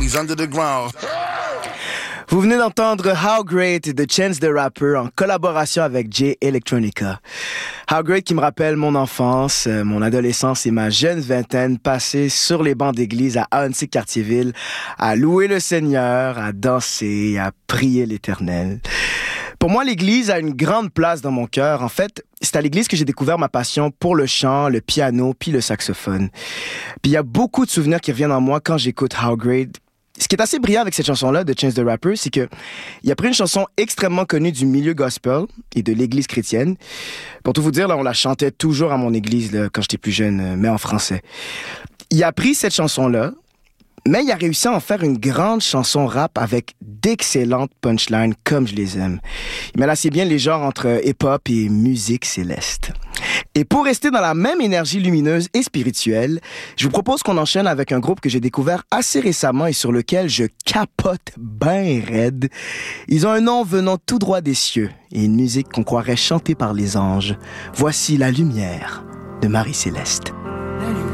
he's under the ground. Vous venez d'entendre How Great de Chance the Rapper en collaboration avec Jay Electronica. How Great qui me rappelle mon enfance, mon adolescence et ma jeune vingtaine passée sur les bancs d'église à Ahuntsic-Cartierville, à louer le Seigneur, à danser, à prier l'Éternel. Pour moi, l'église a une grande place dans mon cœur. En fait, c'est à l'église que j'ai découvert ma passion pour le chant, le piano, puis le saxophone. Puis il y a beaucoup de souvenirs qui reviennent en moi quand j'écoute How Great. Ce qui est assez brillant avec cette chanson-là de Chance the Rapper, c'est que il a pris une chanson extrêmement connue du milieu gospel et de l'église chrétienne. Pour tout vous dire, là, on la chantait toujours à mon église là, quand j'étais plus jeune, mais en français. Il a pris cette chanson-là, mais il a réussi à en faire une grande chanson rap avec d'excellentes punchlines comme je les aime. Il mêle assez bien les genres entre hip-hop et musique céleste. Et pour rester dans la même énergie lumineuse et spirituelle, je vous propose qu'on enchaîne avec un groupe que j'ai découvert assez récemment et sur lequel je capote ben raide. Ils ont un nom venant tout droit des cieux et une musique qu'on croirait chantée par les anges. Voici La Lumière de Marie-Céleste.